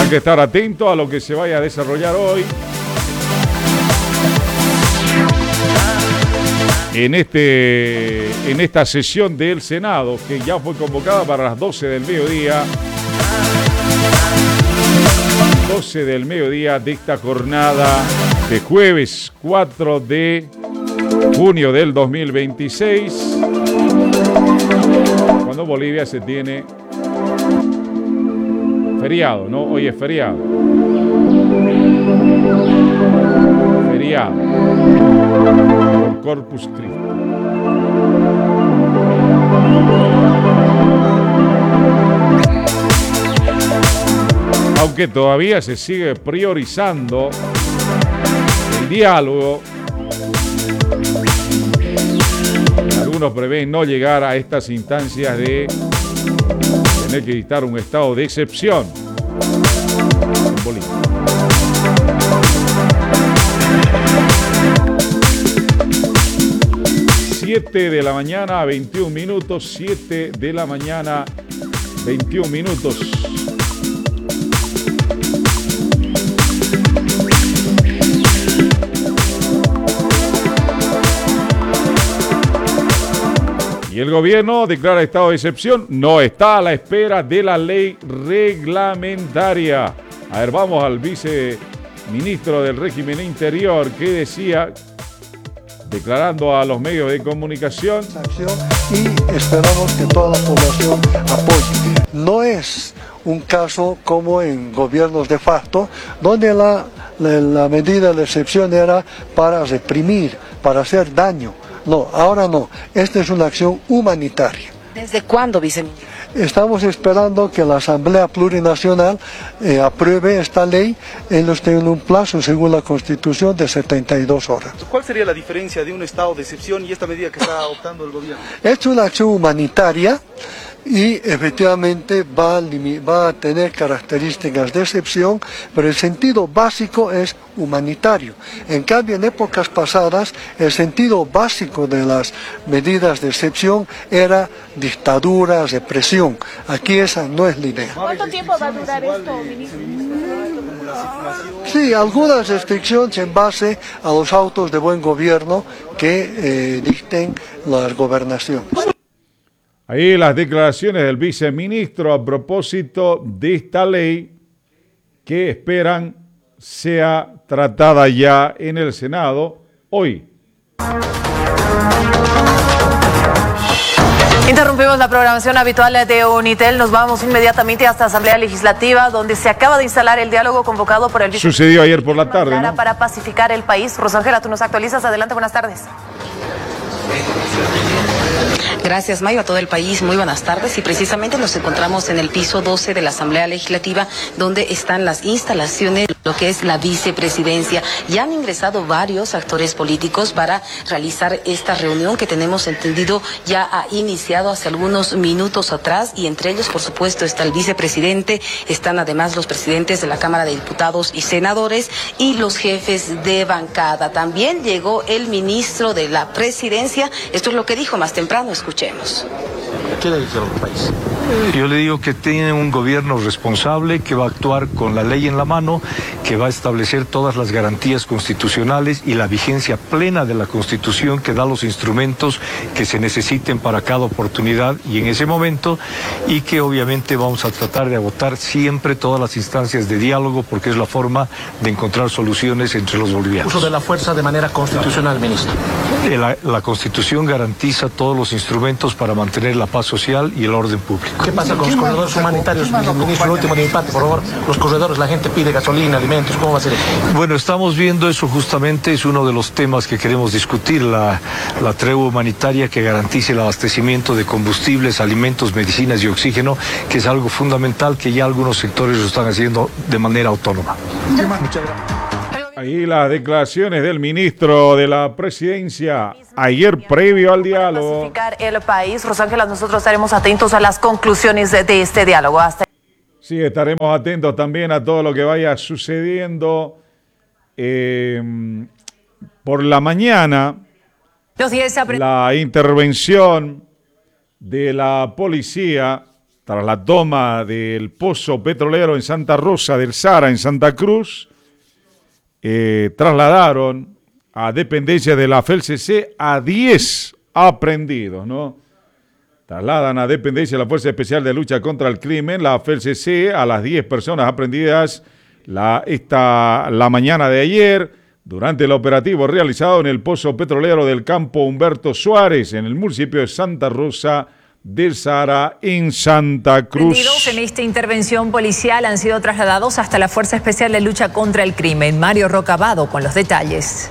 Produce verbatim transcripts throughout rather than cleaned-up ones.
Habrá que estar atento a lo que se vaya a desarrollar hoy en, este, en esta sesión del Senado, que ya fue convocada para las doce del mediodía. doce del mediodía de esta jornada de jueves cuatro de junio del dos mil veintiséis, cuando Bolivia se tiene feriado, ¿no? Hoy es feriado. Feriado. Por Corpus Christi. Aunque todavía se sigue priorizando el diálogo, algunos prevén no llegar a estas instancias de tener que dictar un estado de excepción en Bolivia. siete de la mañana, veintiún minutos, siete de la mañana, veintiún minutos. Y el gobierno declara estado de excepción, no está a la espera de la ley reglamentaria. A ver, vamos al viceministro del régimen interior que decía, declarando a los medios de comunicación. Y esperamos que toda la población apoye. No es un caso como en gobiernos de facto, donde la, la, la medida de excepción era para reprimir, para hacer daño. No, ahora no. Esta es una acción humanitaria. ¿Desde cuándo, viceministro? Estamos esperando que la Asamblea Plurinacional eh, apruebe esta ley. Ellos tienen un plazo, según la Constitución, de setenta y dos horas. ¿Cuál sería la diferencia de un estado de excepción y esta medida que está adoptando el gobierno? Es una acción humanitaria y efectivamente va a, va a tener características de excepción, pero el sentido básico es humanitario. En cambio, en épocas pasadas, el sentido básico de las medidas de excepción era dictadura, represión. Aquí esa no es la idea. ¿Cuánto tiempo va a durar esto, ministro? Sí, algunas restricciones en base a los autos de buen gobierno que eh, dicten la gobernación. Ahí las declaraciones del viceministro a propósito de esta ley que esperan sea tratada ya en el Senado hoy. Interrumpimos la programación habitual de Unitel. Nos vamos inmediatamente hasta Asamblea Legislativa, donde se acaba de instalar el diálogo convocado por el viceministro. Sucedió ayer por la tarde, ¿no? Para pacificar el país. Rosángela, tú nos actualizas. Adelante, buenas tardes. Gracias, Mayo, a todo el país. Muy buenas tardes. Y precisamente nos encontramos en el piso doce de la Asamblea Legislativa, donde están las instalaciones, lo que es la vicepresidencia. Ya han ingresado varios actores políticos para realizar esta reunión que tenemos entendido ya ha iniciado hace algunos minutos atrás, y entre ellos, por supuesto, está el vicepresidente, están además los presidentes de la Cámara de Diputados y Senadores y los jefes de bancada. También llegó el ministro de la Presidencia. Esto es lo que dijo más temprano. Escuchemos. ¿Qué le dijeron al país? Yo le digo que tiene un gobierno responsable, que va a actuar con la ley en la mano, que va a establecer todas las garantías constitucionales y la vigencia plena de la Constitución, que da los instrumentos que se necesiten para cada oportunidad y en ese momento, y que obviamente vamos a tratar de agotar siempre todas las instancias de diálogo, porque es la forma de encontrar soluciones entre los bolivianos. Uso de la fuerza de manera constitucional, ministro. La, la Constitución garantiza todos los instrumentos para mantener la paz social y el orden público. ¿Qué pasa con los corredores humanitarios, ministro? El último de mi parte, por favor. Los corredores, la gente pide gasolina, alimentos, ¿cómo va a ser eso? Bueno, estamos viendo eso justamente, es uno de los temas que queremos discutir, la, la tregua humanitaria que garantice el abastecimiento de combustibles, alimentos, medicinas y oxígeno, que es algo fundamental que ya algunos sectores lo están haciendo de manera autónoma. Muchas gracias. Ahí las declaraciones del ministro de la Presidencia ayer previo al diálogo. Para pacificar el país, Rosángela, nosotros estaremos atentos a las conclusiones de, de este diálogo. Hasta... Sí, estaremos atentos también a todo lo que vaya sucediendo eh, por la mañana. La intervención de la policía tras la toma del pozo petrolero en Santa Rosa del Sara, en Santa Cruz, eh, trasladaron a dependencia de la F E L C C a diez aprendidos, ¿no? Trasladan a dependencia de la Fuerza Especial de Lucha contra el Crimen, la F E L C C, a las diez personas aprendidas la, esta, la mañana de ayer, durante el operativo realizado en el pozo petrolero del campo Humberto Suárez, en el municipio de Santa Rosa del Sara, en Santa Cruz. Detenidos en esta intervención policial han sido trasladados hasta la Fuerza Especial de Lucha contra el Crimen. Mario Rocabado con los detalles.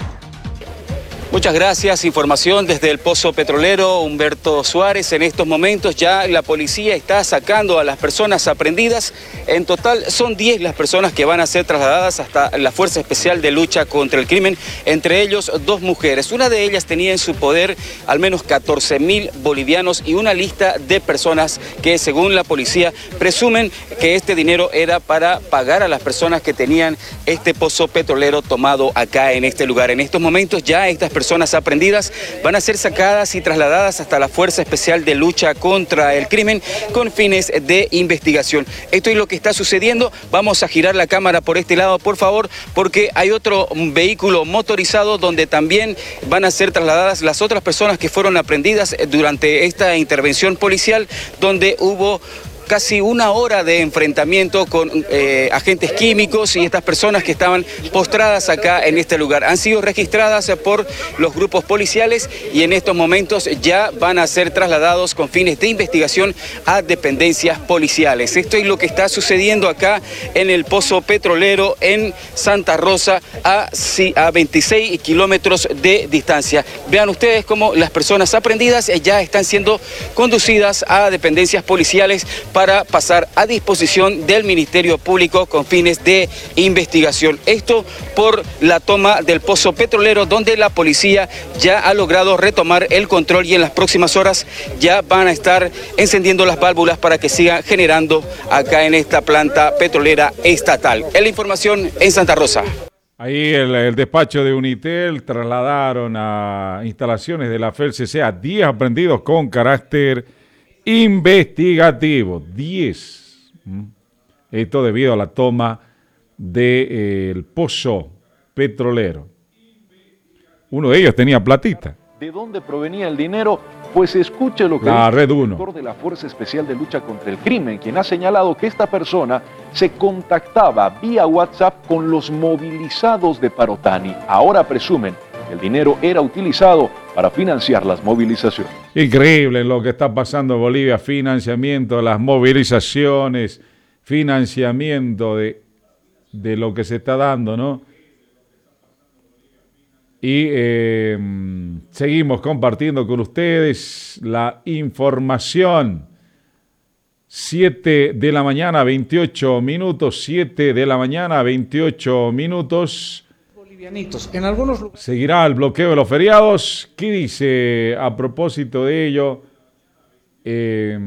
Muchas gracias. Información desde el pozo petrolero Humberto Suárez. En estos momentos ya la policía está sacando a las personas aprehendidas. En total son diez las personas que van a ser trasladadas hasta la Fuerza Especial de Lucha contra el Crimen, entre ellos dos mujeres. Una de ellas tenía en su poder al menos catorce mil bolivianos y una lista de personas que, según la policía, presumen que este dinero era para pagar a las personas que tenían este pozo petrolero tomado acá en este lugar. En estos momentos ya estas personas aprehendidas van a ser sacadas y trasladadas hasta la Fuerza Especial de Lucha contra el Crimen con fines de investigación. Esto es lo que está sucediendo. Vamos a girar la cámara por este lado, por favor, porque hay otro vehículo motorizado donde también van a ser trasladadas las otras personas que fueron aprehendidas durante esta intervención policial, donde hubo casi una hora de enfrentamiento con eh, agentes químicos y estas personas que estaban postradas acá en este lugar. Han sido registradas por los grupos policiales y en estos momentos ya van a ser trasladados con fines de investigación a dependencias policiales. Esto es lo que está sucediendo acá en el pozo petrolero en Santa Rosa, a, a veintiséis kilómetros de distancia. Vean ustedes cómo las personas aprehendidas ya están siendo conducidas a dependencias policiales para pasar a disposición del Ministerio Público con fines de investigación. Esto por la toma del pozo petrolero, donde la policía ya ha logrado retomar el control y en las próximas horas ya van a estar encendiendo las válvulas para que siga generando acá en esta planta petrolera estatal. Es la información en Santa Rosa. Ahí el, el despacho de Unitel trasladaron a instalaciones de la F E L C C a diez aprendidos con carácter investigativo, diez. Esto debido a la toma del de, eh, pozo petrolero. Uno de ellos tenía platita. ¿De dónde provenía el dinero? Pues escuche lo que la dice Red el uno. director de la Fuerza Especial de Lucha contra el Crimen, quien ha señalado que esta persona se contactaba vía WhatsApp con los movilizados de Parotani. Ahora presumen que el dinero era utilizado para financiar las movilizaciones. Increíble lo que está pasando en Bolivia, financiamiento de las movilizaciones, financiamiento de, de lo que se está dando, ¿no? Y eh, seguimos compartiendo con ustedes la información. siete de la mañana, veintiocho minutos, siete de la mañana, veintiocho minutos. En algunos... Seguirá el bloqueo de los feriados. ¿Qué dice a propósito de ello? Eh,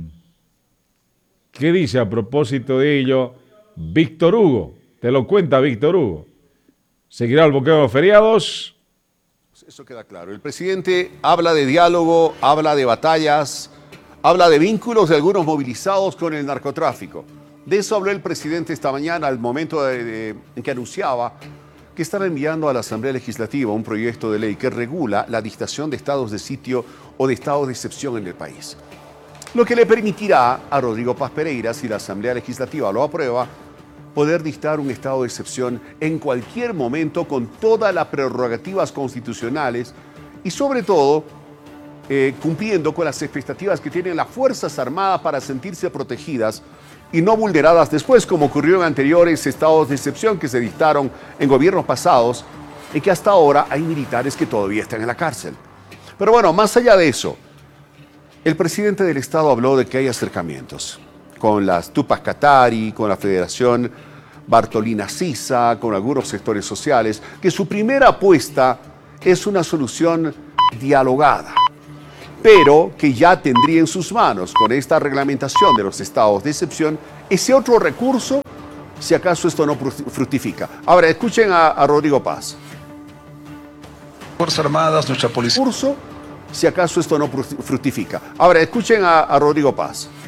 ¿Qué dice a propósito de ello Víctor Hugo? Te lo cuenta Víctor Hugo. ¿Seguirá el bloqueo de los feriados? Eso queda claro. El presidente habla de diálogo, habla de batallas, habla de vínculos de algunos movilizados con el narcotráfico. De eso habló el presidente esta mañana al momento de, de, en que anunciaba que están enviando a la Asamblea Legislativa un proyecto de ley que regula la dictación de estados de sitio o de estados de excepción en el país. Lo que le permitirá a Rodrigo Paz Pereira, si la Asamblea Legislativa lo aprueba, poder dictar un estado de excepción en cualquier momento con todas las prerrogativas constitucionales y sobre todo eh, cumpliendo con las expectativas que tienen las Fuerzas Armadas para sentirse protegidas y no vulneradas después, como ocurrió en anteriores estados de excepción que se dictaron en gobiernos pasados y que hasta ahora hay militares que todavía están en la cárcel. Pero bueno, más allá de eso, el presidente del Estado habló de que hay acercamientos con las Tupac Katari, con la Federación Bartolina Sisa, con algunos sectores sociales, que su primera apuesta es una solución dialogada, pero que ya tendría en sus manos, con esta reglamentación de los estados de excepción, ese otro recurso, si acaso esto no fructifica. Ahora, escuchen a, a Rodrigo Paz. Fuerzas Armadas, nuestra policía. Recurso, si acaso esto no fructifica. Ahora, escuchen a, a Rodrigo Paz.